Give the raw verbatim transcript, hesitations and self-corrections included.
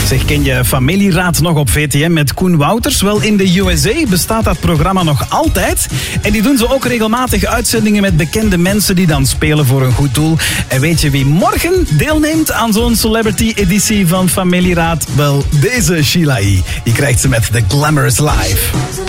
Zeg, ken je Familieraad nog op V T M met Koen Wouters? Wel, in de U S A bestaat dat programma nog altijd. En die doen ze ook regelmatig uitzendingen met bekende mensen die dan spelen voor een goed doel. En weet je wie morgen deelneemt aan zo'n celebrity-editie van Familieraad? Wel, deze Sheila E. Die krijgt ze met The Glamorous Life.